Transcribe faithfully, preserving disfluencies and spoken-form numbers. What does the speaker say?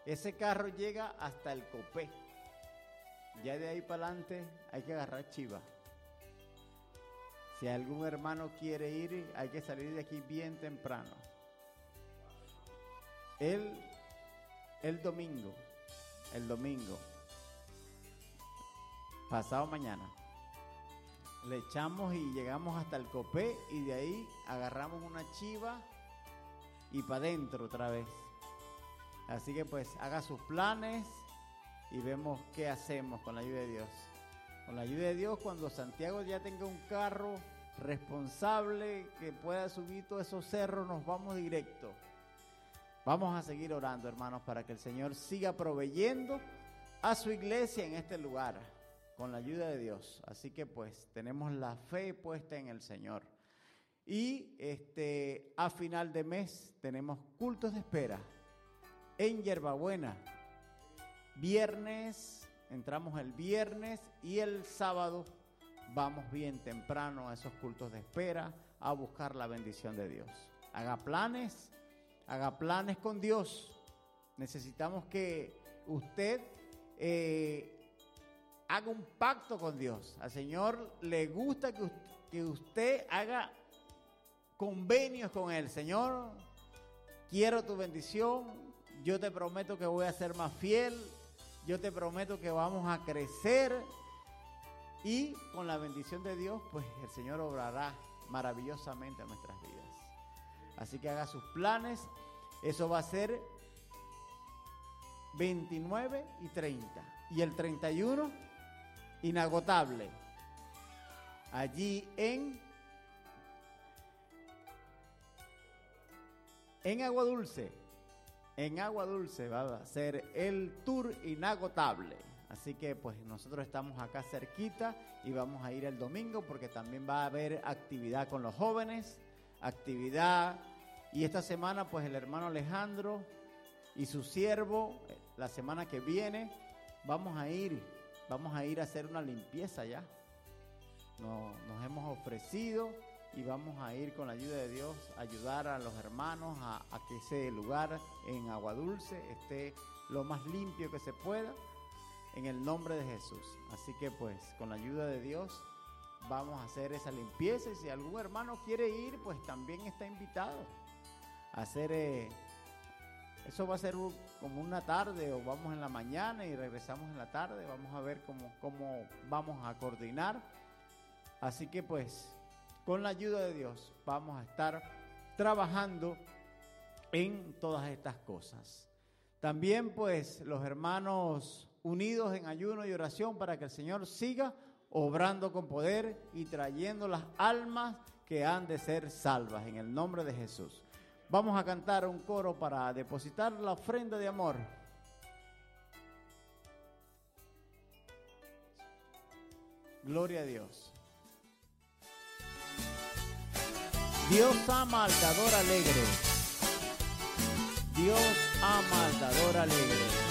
Ese carro llega hasta el Copé. Ya de ahí para adelante hay que agarrar chiva. Si algún hermano quiere ir, hay que salir de aquí bien temprano. El, el domingo, el domingo, pasado mañana, le echamos y llegamos hasta el Copé y de ahí agarramos una chiva y para adentro otra vez. Así que pues haga sus planes y vemos qué hacemos con la ayuda de Dios. Con la ayuda de Dios, cuando Santiago ya tenga un carro responsable que pueda subir todos esos cerros, nos vamos directo. Vamos a seguir orando, hermanos, para que el Señor siga proveyendo a su iglesia en este lugar, con la ayuda de Dios. Así que pues tenemos la fe puesta en el Señor. Y este a final de mes tenemos cultos de espera en Hierbabuena. Viernes, entramos el viernes y el sábado vamos bien temprano a esos cultos de espera a buscar la bendición de Dios. Haga planes, haga planes con Dios. Necesitamos que usted eh, haga un pacto con Dios. Al Señor le gusta que usted, que usted haga convenios con Él. Señor, quiero tu bendición. Yo te prometo que voy a ser más fiel. Yo te prometo que vamos a crecer. Y con la bendición de Dios, pues el Señor obrará maravillosamente en nuestras vidas. Así que haga sus planes. Eso va a ser veintinueve y treinta. Y el treinta y uno, inagotable. Allí en, en Agua Dulce. En Agua Dulce va a ser el tour inagotable. Así que pues nosotros estamos acá cerquita y vamos a ir el domingo porque también va a haber actividad con los jóvenes, actividad. Y esta semana pues el hermano Alejandro y su siervo, la semana que viene, vamos a ir, vamos a ir a hacer una limpieza ya. Nos, nos hemos ofrecido y vamos a ir con la ayuda de Dios a ayudar a los hermanos a, a que ese lugar en Agua Dulce esté lo más limpio que se pueda, en el nombre de Jesús. Así que pues con la ayuda de Dios vamos a hacer esa limpieza y si algún hermano quiere ir, pues también está invitado a hacer, eh, eso va a ser un, como una tarde o vamos en la mañana y regresamos en la tarde, vamos a ver cómo, cómo vamos a coordinar. Así que pues con la ayuda de Dios vamos a estar trabajando en todas estas cosas. También pues los hermanos unidos en ayuno y oración para que el Señor siga obrando con poder y trayendo las almas que han de ser salvas en el nombre de Jesús. Vamos a cantar un coro para depositar la ofrenda de amor. Gloria a Dios. Dios ama al dador alegre. Dios ama al dador alegre.